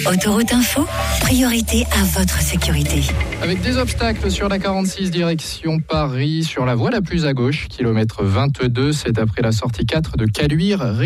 Autoroute Info, priorité à votre sécurité. Avec des obstacles sur la 46 direction Paris, sur la voie la plus à gauche, kilomètre 22, c'est après la sortie 4 de Caluire.